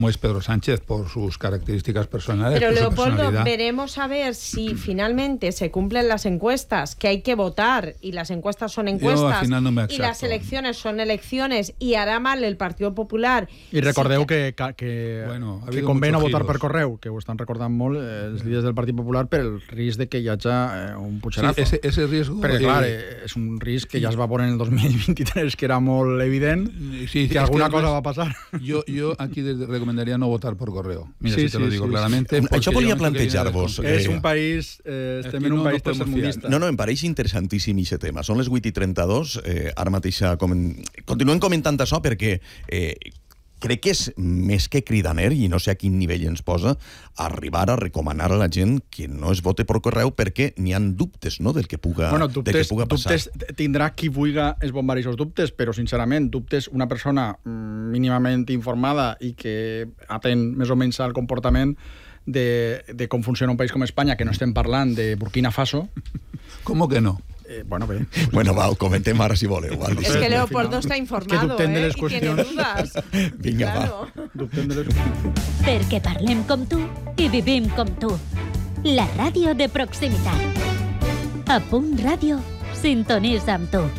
como es Pedro Sánchez por sus características personales. Pero Leopoldo, veremos a ver si finalmente se cumplen las encuestas, que hay que votar, y las encuestas son encuestas, al final no y las elecciones son elecciones, y harà mal el Partido Popular. I recordeu que convé no votar per correu, que ho estan recordant molt els líders del Partit Popular per el risc de que hi hagi un puigerazo. Sí, ese riesgo... Perquè, clar, és un risc que ja es va veure en el 2023, que era molt evident, que alguna cosa va passar. Jo aquí recomendaria no votar por correo. Mira, si te lo digo claramente. Això volia plantejar-vos. És un país... Estem en un país tercermundista. No, em pareix interessantíssim aquest tema. Són les 8:32. Ara mateix continuem comentant això perquè crec que és més que cridaner, i no sé a quin nivell ens posa, arribar a recomanar a la gent que no es vote per correu perquè n'hi ha dubtes, no?, del que puga passar. Dubtes tindrà qui vulgui esbombar aquests dubtes, però, sincerament, dubtes una persona mínimament informada i que atén més o menys al comportament de com funciona un país com Espanya, que no estem parlant de Burkina Faso. Com que no? Bueno, bé. Bueno, va, ho comentem ara si voleu. És que Leopoldo està informado, i tiene dudas. Vinga, va. Dubtem de les qüestions. Perquè parlem com tu i vivim com tu. La ràdio de proximitat. A Punt Ràdio, sintonitza amb tu.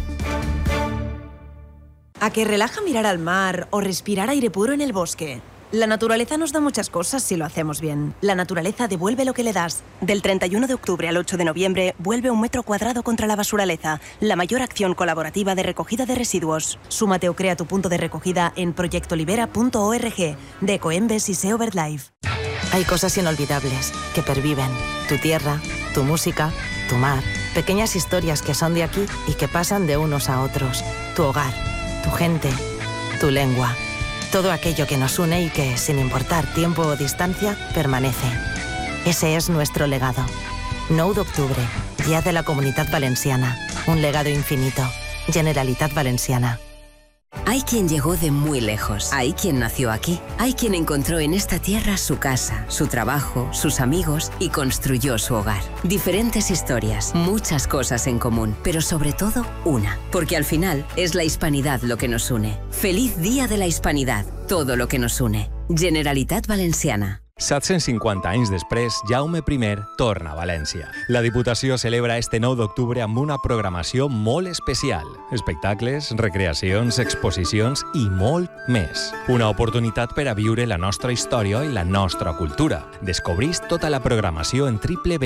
¿A que relaja mirar al mar o respirar aire puro en el bosque? La naturaleza nos da muchas cosas si lo hacemos bien. La naturaleza devuelve lo que le das. Del 31 de octubre al 8 de noviembre, vuelve 1 metro cuadrado contra la basuraleza, la mayor acción colaborativa de recogida de residuos. Súmate o crea tu punto de recogida en proyectolibera.org, de Ecoembes y SEO BirdLife. Hay cosas inolvidables que perviven. Tu tierra, tu música, tu mar. Pequeñas historias que son de aquí y que pasan de unos a otros. Tu hogar, tu gente, tu lengua. Todo aquello que nos une y que, sin importar tiempo o distancia, permanece. Ese es nuestro legado. 9 de octubre, Día de la Comunitat Valenciana. Un legado infinito. Generalitat Valenciana. Hay quien llegó de muy lejos, hay quien nació aquí, hay quien encontró en esta tierra su casa, su trabajo, sus amigos y construyó su hogar. Diferentes historias, muchas cosas en común, pero sobre todo una, porque al final es la hispanidad lo que nos une. Feliz Día de la Hispanidad, todo lo que nos une. Generalitat Valenciana. 750 anys després, Jaume I torna a València. La Diputació celebra este 9 d'octubre amb una programació molt especial. Espectacles, recreacions, exposicions i molt més. Una oportunitat per a viure la nostra història i la nostra cultura. Descobrís tota la programació en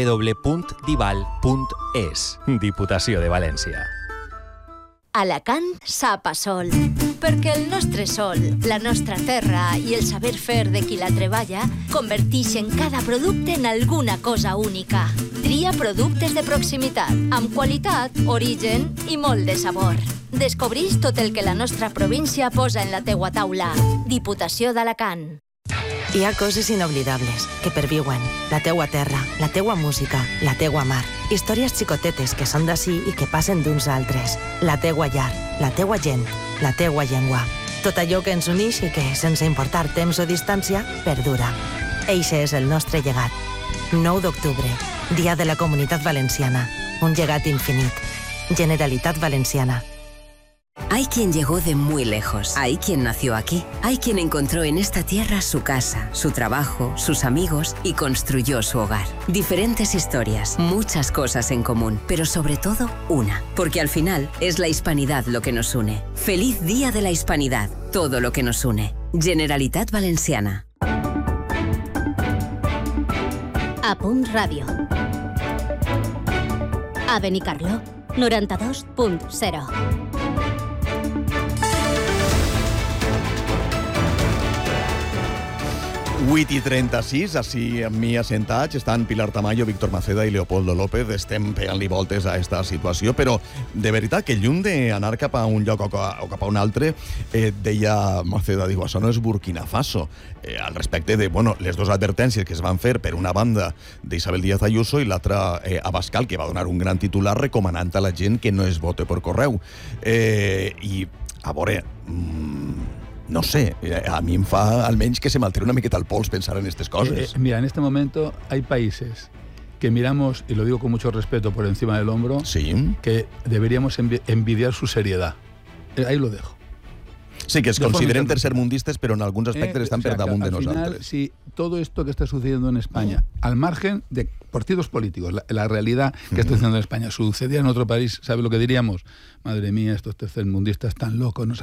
www.dival.es. Diputació de València. Alacant sap a sol, perquè el nostre sol, la nostra terra i el saber fer de qui la treballa converteixen cada producte en alguna cosa única. Tria productes de proximitat, amb qualitat, origen i molt de sabor. Descobrís tot el que la nostra província posa en la teua taula. Diputació d'Alacant. Hi ha coses inoblidables que perviuen. La teua terra, la teua música, la teua mar. Històries xicotetes que són d'ací i que passen d'uns a altres. La teua llar, la teua gent, la teua llengua. Tot allò que ens uneix i que, sense importar temps o distància, perdura. Eixe és el nostre llegat. 9 d'octubre, Dia de la Comunitat Valenciana. Un llegat infinit. Generalitat Valenciana. Hay quien llegó de muy lejos, hay quien nació aquí, hay quien encontró en esta tierra su casa, su trabajo, sus amigos y construyó su hogar. Diferentes historias, muchas cosas en común, pero sobre todo una, porque al final es la hispanidad lo que nos une. Feliz Día de la Hispanidad, todo lo que nos une. Generalitat Valenciana. A Punt Ràdio. A Benicarló, 92.0. 8:36, així amb mi assentats estan Pilar Tamayo, Víctor Maceda i Leopoldo López. Estem pegant-li voltes a aquesta situació, però de veritat que lluny d'anar cap a un lloc o cap a un altre, deia Maceda, diu, això no és Burkina Faso, al respecte de, bueno, les dues advertències que es van fer per una banda d'Isabel Díaz Ayuso i l'altra Abascal, que va donar un gran titular recomanant a la gent que no es vote per correu. I, a veure... No sé, a mí me fa almenys que se me altere una miqueta el pols pensar en estas cosas. Mira, en este momento hay países que miramos, y lo digo con mucho respeto por encima del hombro, sí, que deberíamos envidiar su seriedad. Ahí lo dejo. Sí, que es consideren tercermundistes, però en alguns aspectes estan per damunt de nosaltres. Al final, si todo esto que está sucediendo en España, al margen de partidos políticos, la realidad que está sucediendo en España, sucediera en otro país, ¿sabe lo que diríamos? Madre mía, estos tercermundistas tan locos, no